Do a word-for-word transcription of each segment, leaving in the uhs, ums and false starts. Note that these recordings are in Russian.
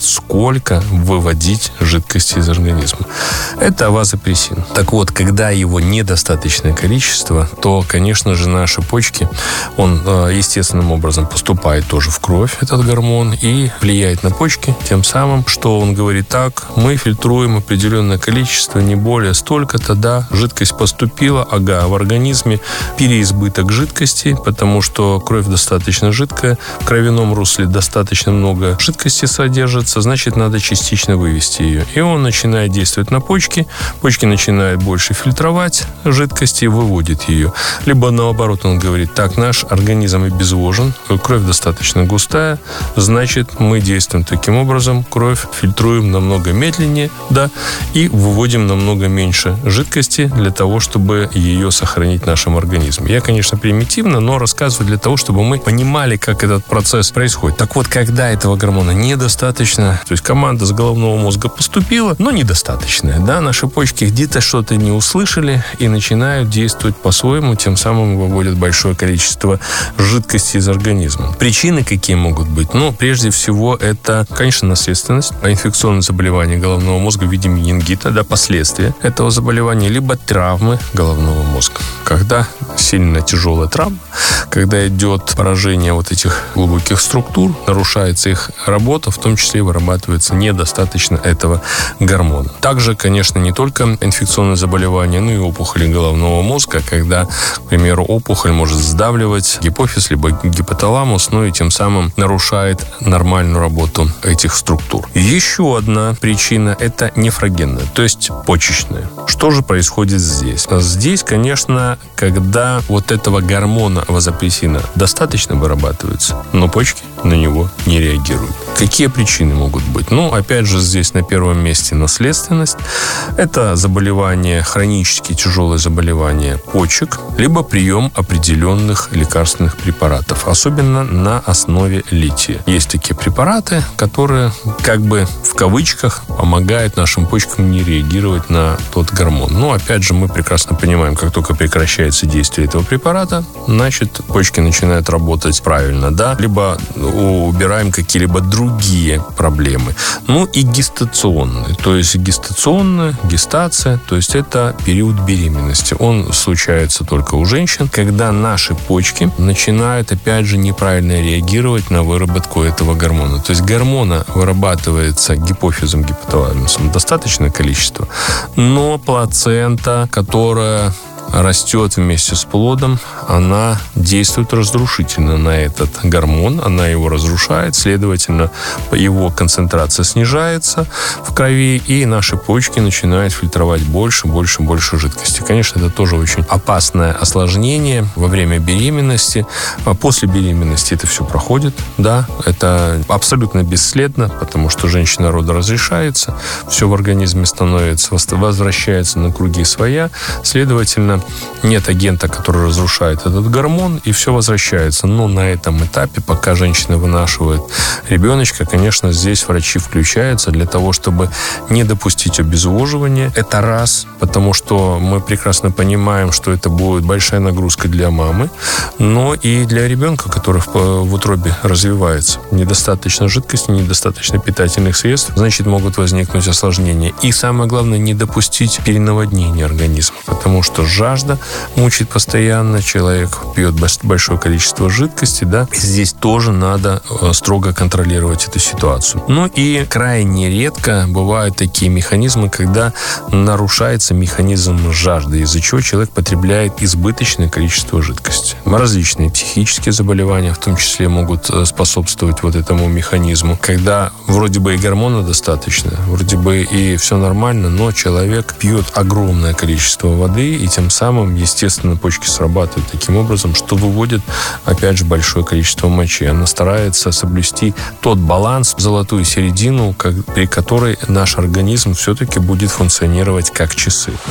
может сколько выводить жидкости из организма. Это вазопрессин. Так вот, когда его недостаточное количество, то, конечно же, наши почки, он естественным образом поступает тоже в кровь, этот гормон, и влияет на почки, тем самым, что он говорит: так, мы фильтруем определенное количество, не более столько-то, да, жидкость поступила, ага, в организме переизбыток жидкости, потому что кровь достаточно жидкая, в кровяном русле достаточно много жидкости содержится, значит, надо частично вывести ее. И он начинает действовать на почки, почки начинают больше фильтровать жидкости и выводит ее. Либо наоборот, он говорит: так, наш организм обезвожен, кровь достаточно густая, значит, мы действуем таким образом, кровь фильтруем намного медленнее, да, и выводим намного меньше жидкости для того, чтобы ее сохранить в нашем организме. Я, конечно, примитивно, но рассказываю для того, чтобы мы понимали, как этот процесс происходит. Так вот, когда этого гормона недостаточно, то есть команда с головного мозга поступила, но недостаточная, да, наши почки где-то что-то не услышали и начинают действовать по-своему, тем самым выводят большое количество жидкости из организма. Причины какие могут быть? Ну, прежде всего, это, конечно, наследственность, инфекционные заболевания головного мозга в виде менингита, да, последствия этого заболевания, либо травмы головного мозга. Когда сильно тяжелая травма, когда идет поражение вот этих глубоких структур, нарушается их работа, в том числе вырабатывается недостаточно этого гормона. Также, конечно, не только инфекционные заболевания, но и опухоли головного мозга, когда, к примеру, опухоль может сдавливать гипофиз либо гипоталамус, ну и тем самым нарушает нормальную работу этих структур. Еще одна причина – это нефрогенная, то есть почечная. Что же происходит здесь? Здесь, конечно, когда вот этого гормона вазопрессина достаточно вырабатывается, но почки на него не реагируют. Какие причины могут быть? Ну, опять же, здесь на первом месте наследственность. Это заболевания, хронические тяжелые заболевания почек, либо прием определенных лекарственных препаратов, особенно на основе лития. Есть такие препараты, которые, как бы в кавычках, помогают нашим почкам не реагировать на тот гормон. Но, опять же, мы прекрасно понимаем, как только прекращается действие этого препарата, значит, почки начинают работать правильно, да, либо убираем какие-либо другие проблемы. Ну и гестационные, то есть гестационная, гестация, то есть это период беременности. Он случается только у женщин, когда наши почки начинают, опять же, неправильно реагировать на выработку этого гормона. То есть гормона вырабатывается гипофизом, гипоталамусом достаточное количество, но плацента, которая растет вместе с плодом, она действует разрушительно на этот гормон, она его разрушает, следовательно, его концентрация снижается в крови, и наши почки начинают фильтровать больше, больше, больше жидкости. Конечно, это тоже очень опасное осложнение во время беременности. После беременности это все проходит, да, это абсолютно бесследно, потому что женщина рода разрешается, все в организме становится, возвращается на круги своя, следовательно, нет агента, который разрушает этот гормон, и все возвращается. Но на этом этапе, пока женщина вынашивает ребеночка, конечно, здесь врачи включаются для того, чтобы не допустить обезвоживания. Это раз, потому что мы прекрасно понимаем, что это будет большая нагрузка для мамы, но и для ребенка, который в, в утробе развивается. Недостаточно жидкости, недостаточно питательных средств, значит, могут возникнуть осложнения. И самое главное, не допустить перенаводнения организма, потому что жажда мучает постоянно, человек пьет большое количество жидкости, да, здесь тоже надо строго контролировать эту ситуацию. Ну и крайне редко бывают такие механизмы, когда нарушается механизм жажды, из-за чего человек потребляет избыточное количество жидкости. Различные психические заболевания в том числе могут способствовать вот этому механизму, когда вроде бы и гормона достаточно, вроде бы и все нормально, но человек пьет огромное количество воды, и тем самым, естественно, почки срабатывают таким образом, что выводит, опять же, большое количество мочи. Она старается соблюсти тот баланс, золотую середину, как, при которой наш организм все-таки будет функционировать как часы.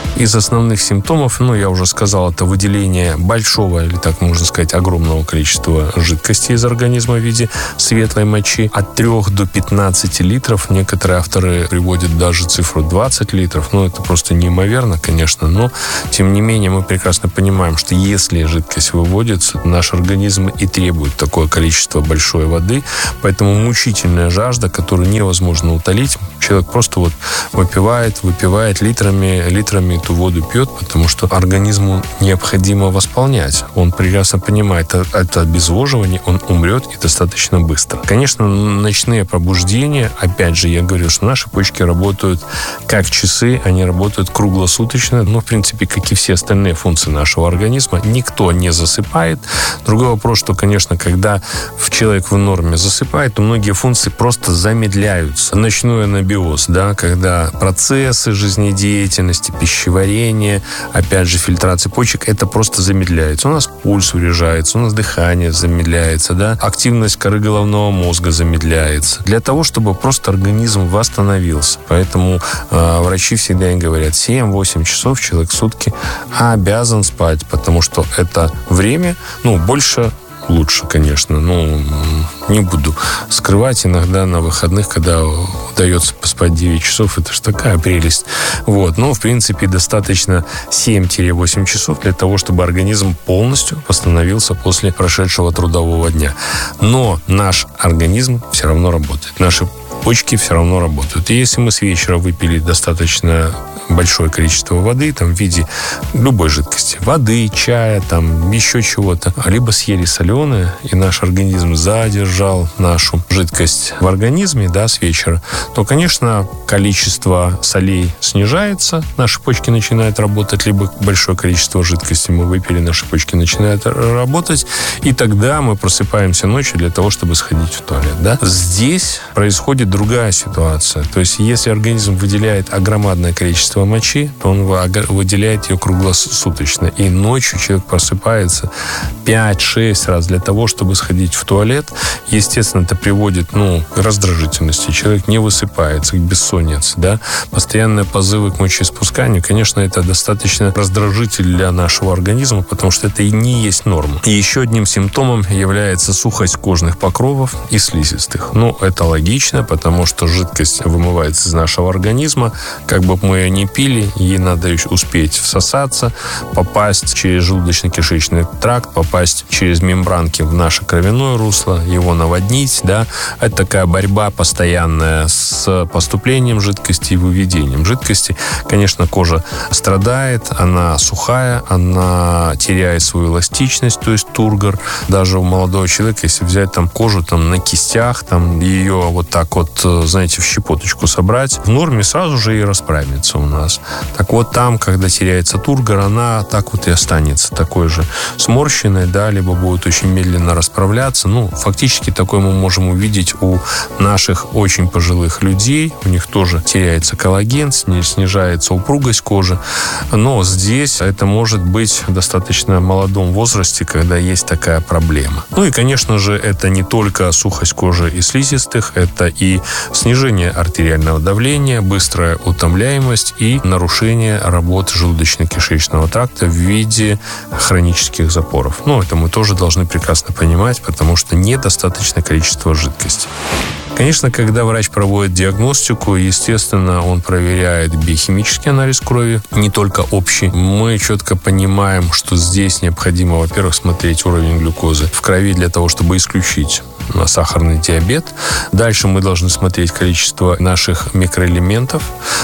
Из основных симптомов, ну, я уже сказал, это выделение большого, или так можно сказать, огромного количества жидкости из организма в виде светлой мочи. От трёх до пятнадцати литров. Некоторые авторы приводят даже цифру двадцать литров. Ну, это просто неимоверно, конечно, но, тем не менее, мы прекрасно понимаем, что если жидкость выводится, наш организм и требует такое количество большой воды, поэтому мучительная жажда, которую невозможно утолить, человек просто вот выпивает, выпивает литрами, литрами эту воду пьет, потому что организму необходимо восполнять. Он прекрасно понимает, это, это обезвоживание, он умрет и достаточно быстро. Конечно, ночные пробуждения, опять же, я говорю, что наши почки работают как часы, они работают круглосуточно, но, в принципе, как и все остальные функции нашего организма, никто не засыпает. Другой вопрос, что, конечно, когда человек в норме засыпает, то многие функции просто замедляются. Ночной анабиоз, да, когда процессы жизнедеятельности, пищеварения, опять же, фильтрации почек, это просто замедляется. У нас пульс урежается, у нас дыхание замедляется, да, активность коры головного мозга замедляется. Для того, чтобы просто организм восстановился. Поэтому э, врачи всегда и говорят, семь-восемь часов человек в сутки обязан спать, потому что это время, ну, больше лучше, конечно. Ну, не буду скрывать. Иногда на выходных, когда удается поспать девять часов, это ж такая прелесть. Вот. Но, в принципе, достаточно семь-восемь часов для того, чтобы организм полностью восстановился после прошедшего трудового дня. Но наш организм все равно работает. Наши почки все равно работают. И если мы с вечера выпили достаточно большое количество воды, там, в виде любой жидкости, воды, чая, там, еще чего-то, либо съели соленое, и наш организм задержал нашу жидкость в организме, да, с вечера, то, конечно, количество солей снижается, наши почки начинают работать, либо большое количество жидкости мы выпили, наши почки начинают работать, и тогда мы просыпаемся ночью для того, чтобы сходить в туалет, да. Здесь происходит другая ситуация. То есть, если организм выделяет огромадное количество мочи, то он выделяет ее круглосуточно. И ночью человек просыпается пять-шесть раз для того, чтобы сходить в туалет. Естественно, это приводит, ну, к раздражительности. Человек не высыпается, к бессоннице, да. Постоянные позывы к мочеиспусканию, конечно, это достаточно раздражитель для нашего организма, потому что это и не есть норма. И еще одним симптомом является сухость кожных покровов и слизистых. Ну, это логично, потому что жидкость вымывается из нашего организма. Как бы мы ее ни пили, ей надо еще успеть всосаться, попасть через желудочно-кишечный тракт, попасть через мембранки в наше кровяное русло, его наводнить, да. Это такая борьба постоянная с поступлением жидкости и выведением жидкости. Конечно, кожа страдает, она сухая, она теряет свою эластичность, то есть тургор. Даже у молодого человека, если взять там кожу там на кистях, там ее вот так вот, знаете, в щепоточку собрать, в норме сразу же и расправится у нас. Так вот, там, когда теряется тургор, она так вот и останется такой же сморщенной, да, либо будет очень медленно расправляться. Ну, фактически такое мы можем увидеть у наших очень пожилых людей. У них тоже теряется коллаген, снижается упругость кожи. Но здесь это может быть в достаточно молодом возрасте, когда есть такая проблема. Ну и, конечно же, это не только сухость кожи и слизистых, это и снижение артериального давления, быстрая утомляемость и нарушение работы желудочно-кишечного тракта в виде хронических запоров. Ну, это мы тоже должны прекрасно понимать, потому что недостаточное количество жидкости. Конечно, когда врач проводит диагностику, естественно, он проверяет биохимический анализ крови, не только общий. Мы четко понимаем, что здесь необходимо, во-первых, смотреть уровень глюкозы в крови для того, чтобы исключить сахарный диабет. Дальше мы должны смотреть количество наших микроэлементов.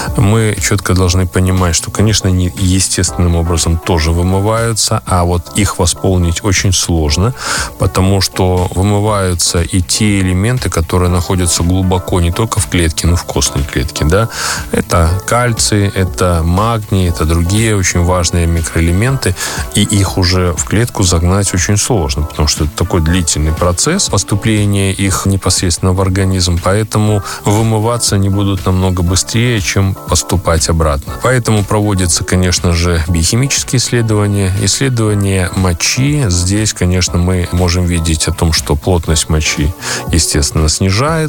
Мы четко должны понимать, что, конечно, они естественным образом тоже вымываются, а вот их восполнить очень сложно, потому что вымываются и те элементы, которые находятся глубоко не только в клетке, но и в костной клетке, да. Это кальций, это магний, это другие очень важные микроэлементы, и их уже в клетку загнать очень сложно, потому что это такой длительный процесс поступления их непосредственно в организм, поэтому вымываться они будут намного быстрее, чем поступать обратно. Поэтому проводятся, конечно же, биохимические исследования, исследования мочи. Здесь, конечно, мы можем видеть о том, что плотность мочи, естественно, снижается,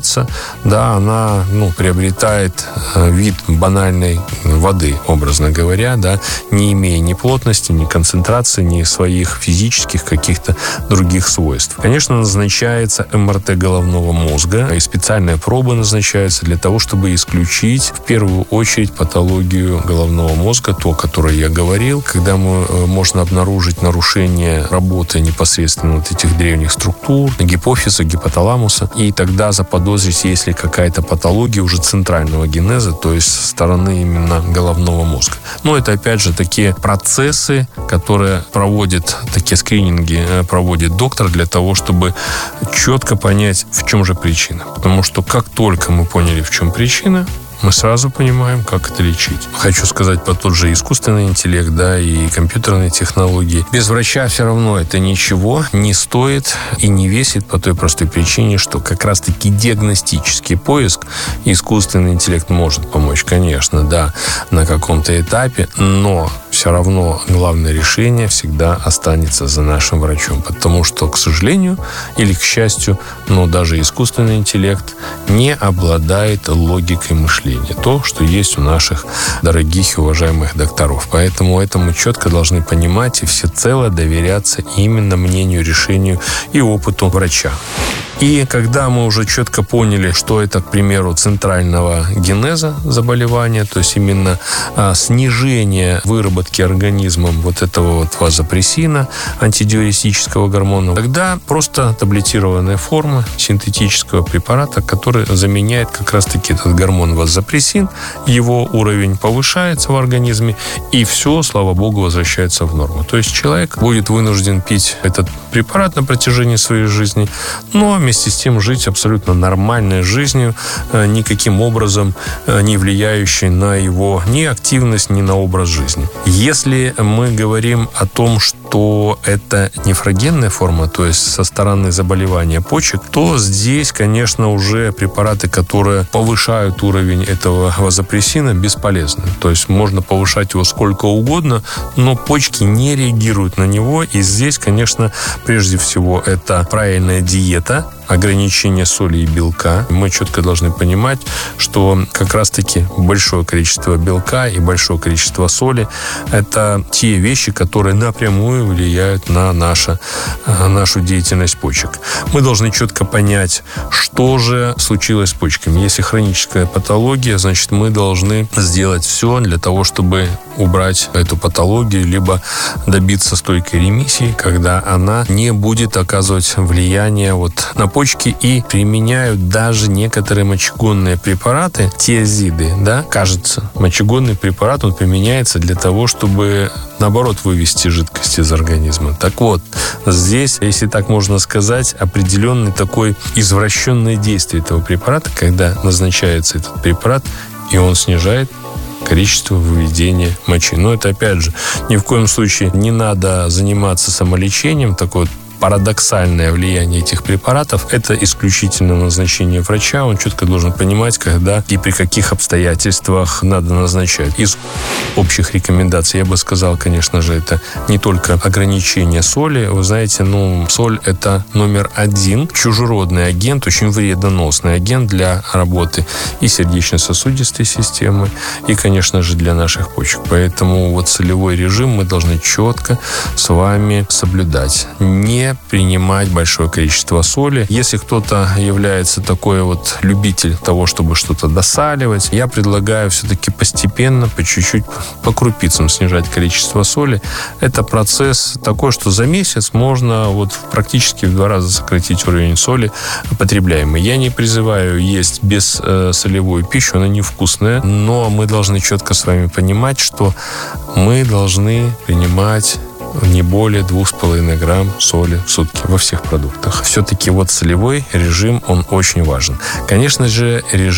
снижается, да, она, ну, приобретает вид банальной воды, образно говоря, да, не имея ни плотности, ни концентрации, ни своих физических каких-то других свойств. Конечно, назначается эм эр тэ головного мозга, и специальная проба назначается для того, чтобы исключить в первую очередь патологию головного мозга, то, о которой я говорил, когда мы, можно обнаружить нарушение работы непосредственно вот этих древних структур, гипофиза, гипоталамуса, и тогда заподозрить, есть ли какая-то патология уже центрального генеза, то есть со стороны именно головного мозга. Но это, опять же, такие процессы, которые проводит, такие скрининги проводит доктор для того, чтобы четко понять, в чем же причина. Потому что как только мы поняли, в чем причина, мы сразу понимаем, как это лечить. Хочу сказать про тот же искусственный интеллект, да, и компьютерные технологии. Без врача все равно это ничего не стоит и не весит по той простой причине, что как раз-таки диагностический поиск искусственный интеллект может помочь, конечно, да, на каком-то этапе, но все равно главное решение всегда останется за нашим врачом, потому что, к сожалению или к счастью, но даже искусственный интеллект не обладает логикой мышления. То, что есть у наших дорогих и уважаемых докторов. Поэтому это мы четко должны понимать и всецело доверяться именно мнению, решению и опыту врача. И когда мы уже четко поняли, что это, к примеру, центрального генеза заболевания, то есть именно а, снижение выработки организмом вот этого вот вазопрессина, антидиуретического гормона, тогда просто таблетированная форма синтетического препарата, который заменяет как раз-таки этот гормон вазопрессин, его уровень повышается в организме, и все, слава богу, возвращается в норму. То есть человек будет вынужден пить этот препарат на протяжении своей жизни, но вместе с тем жить абсолютно нормальной жизнью, никаким образом не влияющей на его ни активность, ни на образ жизни. Если мы говорим о том, что это нефрогенная форма, то есть со стороны заболевания почек, то здесь, конечно, уже препараты, которые повышают уровень этого вазопрессина, бесполезны. То есть можно повышать его сколько угодно, но почки не реагируют на него. И здесь, конечно, прежде всего это правильная диета, ограничение соли и белка. Мы четко должны понимать, что как раз-таки большое количество белка и большое количество соли – это те вещи, которые напрямую влияют на наше, нашу деятельность почек. Мы должны четко понять, что же случилось с почками. Если хроническая патология, значит, мы должны сделать все для того, чтобы убрать эту патологию, либо добиться стойкой ремиссии, когда она не будет оказывать влияние вот на почки, и применяют даже некоторые мочегонные препараты, тиазиды, да, кажется, мочегонный препарат, он применяется для того, чтобы, наоборот, вывести жидкость из организма. Так вот, здесь, если так можно сказать, определенный такой извращенное действие этого препарата, когда назначается этот препарат, и он снижает количество выведения мочи. Но это, опять же, ни в коем случае не надо заниматься самолечением, такой вот парадоксальное влияние этих препаратов – это исключительно назначение врача. Он четко должен понимать, когда и при каких обстоятельствах надо назначать. Из общих рекомендаций я бы сказал, конечно же, это не только ограничение соли. Вы знаете, ну, соль – это номер один чужеродный агент, очень вредоносный агент для работы и сердечно-сосудистой системы, и, конечно же, для наших почек. Поэтому вот солевой режим мы должны четко с вами соблюдать. Не принимать большое количество соли. Если кто-то является такой вот любитель того, чтобы что-то досаливать, я предлагаю все-таки постепенно, по чуть-чуть, по крупицам снижать количество соли. Это процесс такой, что за месяц можно вот практически в два раза сократить уровень соли потребляемый. Я не призываю есть без э, солевую пищу, она невкусная, но мы должны четко с вами понимать, что мы должны принимать не более двух с половиной грамм соли в сутки во всех продуктах. Все-таки вот солевой режим, он очень важен. Конечно же, режим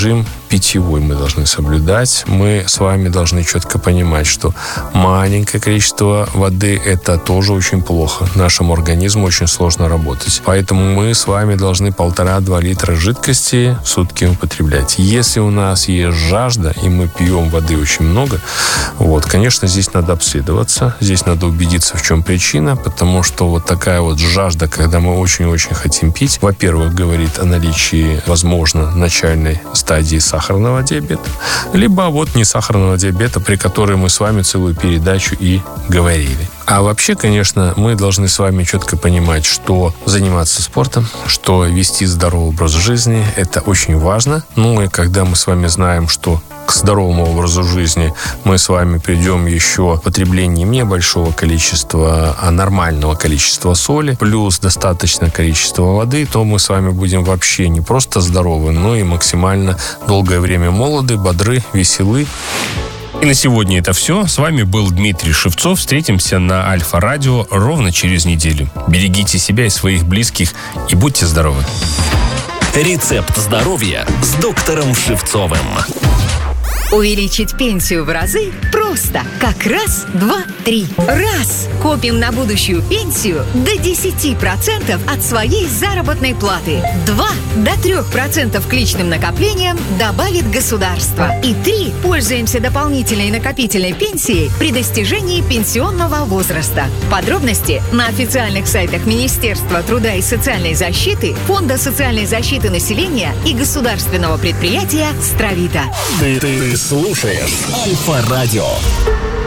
питьевой мы должны соблюдать. Мы с вами должны четко понимать, что маленькое количество воды – это тоже очень плохо. Нашему организму очень сложно работать. Поэтому мы с вами должны полтора-два литра жидкости в сутки употреблять. Если у нас есть жажда, и мы пьем воды очень много, вот, конечно, здесь надо обследоваться. Здесь надо убедиться, в чем причина, потому что вот такая вот жажда, когда мы очень-очень хотим пить, во-первых, говорит о наличии, возможно, начальной стадии сахарного диабета, либо вот не сахарного диабета, при которой мы с вами целую передачу и говорили. А вообще, конечно, мы должны с вами четко понимать, что заниматься спортом, что вести здоровый образ жизни – это очень важно. Ну и когда мы с вами знаем, что к здоровому образу жизни мы с вами придем еще потреблением небольшого количества, а нормального количества соли, плюс достаточное количество воды, то мы с вами будем вообще не просто здоровы, но и максимально долгое время молоды, бодры, веселы. И на сегодня это все. С вами был Дмитрий Шевцов. Встретимся на Альфа-радио ровно через неделю. Берегите себя и своих близких и будьте здоровы. Рецепт здоровья с доктором Шевцовым. Увеличить пенсию в разы просто. Как раз, два, три. Раз. Копим на будущую пенсию до десять процентов от своей заработной платы. Два. До трех процентов к личным накоплениям добавит государство. И три. Пользуемся дополнительной накопительной пенсией при достижении пенсионного возраста. Подробности на официальных сайтах Министерства труда и социальной защиты, Фонда социальной защиты населения и государственного предприятия «Стравита». Ты, ты слушаешь Альфа-радио.